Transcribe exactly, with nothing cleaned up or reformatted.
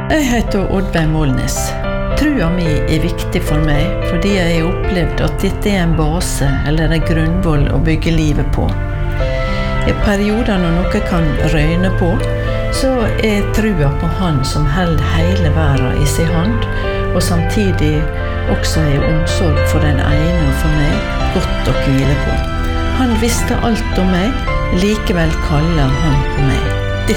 Jeg heter Oddveig Målnes. Trua mi er viktig for meg, fordi jeg har opplevd at dette er en base eller en grunnvoll å bygge livet på. I perioder når noe kan røyne på, så er trua på Han som holder hele verden i sin hånd, og samtidig også er omsorg for den ene og for meg godt å hvile på. Han visste alt om meg, likevel kaller han på meg.